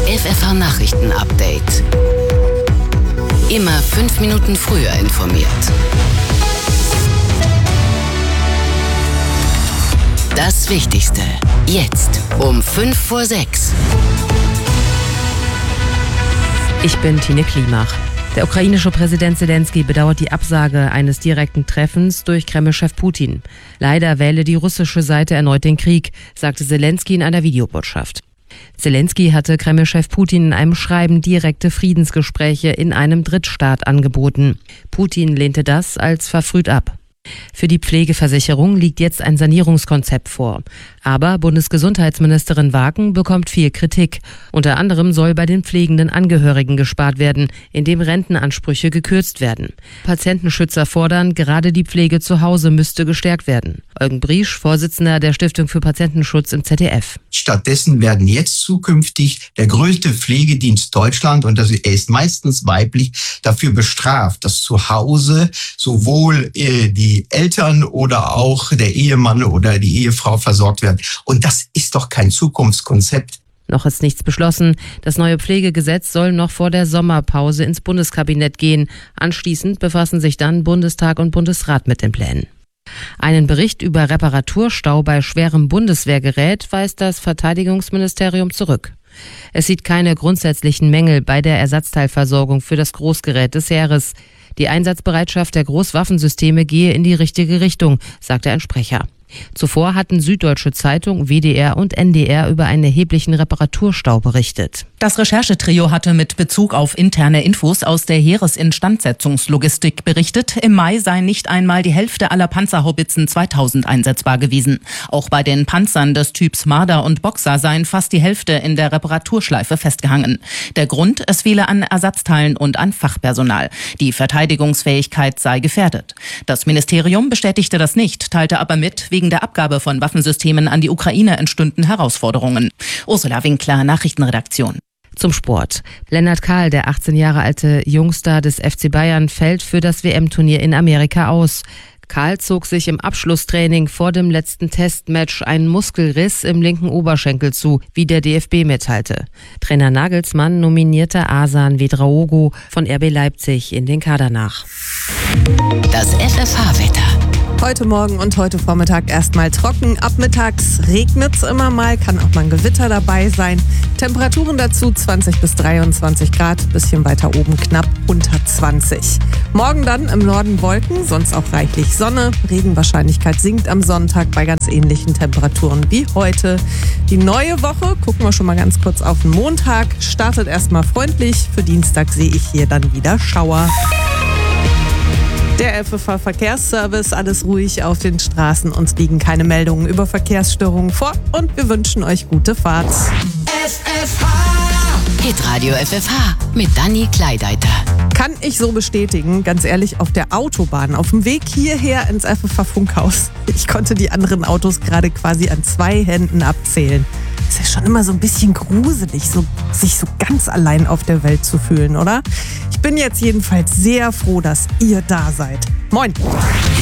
FFH Nachrichten-Update. Immer 5 Minuten früher informiert. Das Wichtigste. Jetzt um 5:06. Ich bin Tine Klimach. Der ukrainische Präsident Zelensky bedauert die Absage eines direkten Treffens durch Kreml-Chef Putin. Leider wähle die russische Seite erneut den Krieg, sagte Zelensky in einer Videobotschaft. Zelensky hatte Kreml-Chef Putin in einem Schreiben direkte Friedensgespräche in einem Drittstaat angeboten. Putin lehnte das als verfrüht ab. Für die Pflegeversicherung liegt jetzt ein Sanierungskonzept vor. Aber Bundesgesundheitsministerin Wagen bekommt viel Kritik. Unter anderem soll bei den pflegenden Angehörigen gespart werden, indem Rentenansprüche gekürzt werden. Patientenschützer fordern, gerade die Pflege zu Hause müsste gestärkt werden. Eugen Briesch, Vorsitzender der Stiftung für Patientenschutz im ZDF. Stattdessen werden jetzt zukünftig der größte Pflegedienst Deutschland, und er ist meistens weiblich, dafür bestraft, dass zu Hause sowohl die Eltern oder auch der Ehemann oder die Ehefrau versorgt werden. Und das ist doch kein Zukunftskonzept. Noch ist nichts beschlossen. Das neue Pflegegesetz soll noch vor der Sommerpause ins Bundeskabinett gehen. Anschließend befassen sich dann Bundestag und Bundesrat mit den Plänen. Einen Bericht über Reparaturstau bei schwerem Bundeswehrgerät weist das Verteidigungsministerium zurück. Es sieht keine grundsätzlichen Mängel bei der Ersatzteilversorgung für das Großgerät des Heeres. Die Einsatzbereitschaft der Großwaffensysteme gehe in die richtige Richtung, sagte ein Sprecher. Zuvor hatten Süddeutsche Zeitung, WDR und NDR über einen erheblichen Reparaturstau berichtet. Das Recherchetrio hatte mit Bezug auf interne Infos aus der Heeresinstandsetzungslogistik berichtet, im Mai sei nicht einmal die Hälfte aller Panzerhaubitzen 2000 einsetzbar gewesen. Auch bei den Panzern des Typs Marder und Boxer seien fast die Hälfte in der Reparaturschleife festgehangen. Der Grund, es fehle an Ersatzteilen und an Fachpersonal. Die Verteidigungsfähigkeit sei gefährdet. Das Ministerium bestätigte das nicht, teilte aber mit, wegen der Abgabe von Waffensystemen an die Ukraine entstünden Herausforderungen. Ursula Winkler, Nachrichtenredaktion. Zum Sport. Lennart Kahl, der 18 Jahre alte Jungstar des FC Bayern, fällt für das WM-Turnier in Amerika aus. Kahl zog sich im Abschlusstraining vor dem letzten Testmatch einen Muskelriss im linken Oberschenkel zu, wie der DFB mitteilte. Trainer Nagelsmann nominierte Asan Vedraogo von RB Leipzig in den Kader nach. Das FFH-Wetter. Heute Morgen und heute Vormittag erstmal trocken. Ab mittags regnet es immer mal, kann auch mal ein Gewitter dabei sein. Temperaturen dazu 20 bis 23 Grad, bisschen weiter oben knapp unter 20. Morgen dann im Norden Wolken, sonst auch reichlich Sonne. Regenwahrscheinlichkeit sinkt am Sonntag bei ganz ähnlichen Temperaturen wie heute. Die neue Woche, gucken wir schon mal ganz kurz auf den Montag, startet erstmal freundlich. Für Dienstag sehe ich hier dann wieder Schauer. Der FFH Verkehrsservice, alles ruhig auf den Straßen. Uns liegen keine Meldungen über Verkehrsstörungen vor und wir wünschen euch gute Fahrt. FFH Hitradio FFH mit Dani Kleideiter. Kann ich so bestätigen, ganz ehrlich, auf der Autobahn, auf dem Weg hierher ins FFH Funkhaus. Ich konnte die anderen Autos gerade quasi an 2 Händen abzählen. Ist ja schon immer so ein bisschen gruselig, sich so ganz allein auf der Welt zu fühlen, oder? Ich bin jetzt jedenfalls sehr froh, dass ihr da seid. Moin!